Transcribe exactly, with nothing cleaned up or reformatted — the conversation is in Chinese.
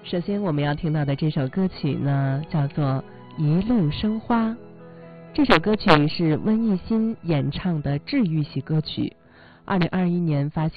首先我们要听到的这首歌曲呢，叫做《一路生花》。这首歌曲是温逸欣演唱的治愈系歌曲，二零二一年发行。